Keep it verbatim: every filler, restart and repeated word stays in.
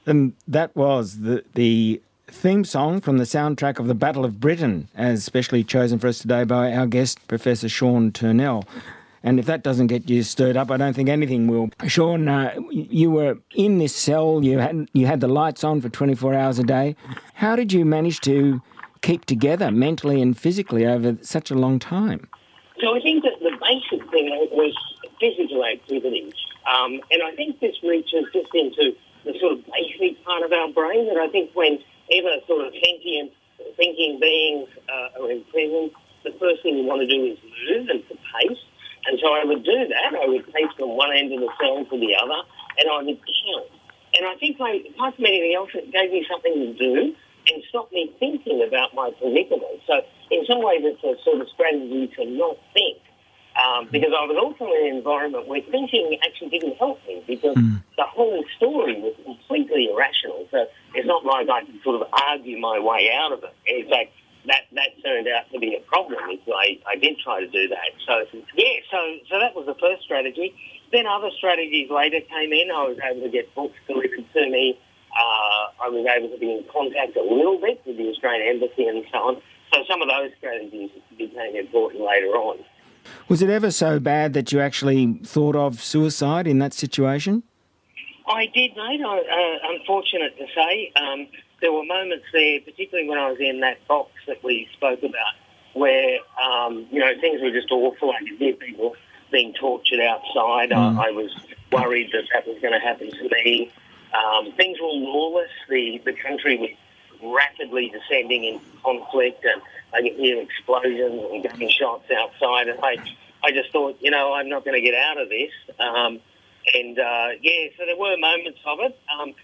And that was the the theme song from the soundtrack of the Battle of Britain, as specially chosen for us today by our guest, Professor Sean Turnell. And if that doesn't get you stirred up, I don't think anything will. Sean, uh, you were in this cell, you had you had the lights on for twenty-four hours a day. How did you manage to keep together mentally and physically over such a long time? So I think that the basic thing was physical activities. Um, and I think this reaches just into the sort of basic part of our brain that I think whenever sort of sentient thinking beings uh, are in prison, the first thing you want to do is move and to pace. And so I would do that. I would pace from one end of the cell to the other, and I would count. And I think, I, apart from anything else, it gave me something to do and stopped me thinking about my predicament. So in some ways it's a sort of strategy to not think. Um, because I was also in an environment where thinking actually didn't help me because mm. the whole story was completely irrational. So it's not like I could sort of argue my way out of it. In fact, that, that turned out to be a problem if I, I did try to do that. So, yeah, so, so that was the first strategy. Then other strategies later came in. I was able to get books delivered to me. Uh, I was able to be in contact a little bit with the Australian Embassy and so on. So some of those strategies became important later on. Was it ever so bad that you actually thought of suicide in that situation? I did, mate. I, uh, unfortunate to say. Um, there were moments there, particularly when I was in that box that we spoke about, where, um, you know, things were just awful. I could hear people being tortured outside. Mm. I, I was worried that that was going to happen to me. Um, things were lawless. The, the country was rapidly descending into conflict, and I could hear explosions and gunshots outside, and I, I just thought, you know, I'm not going to get out of this. Um, and, uh, yeah, so there were moments of it. Um,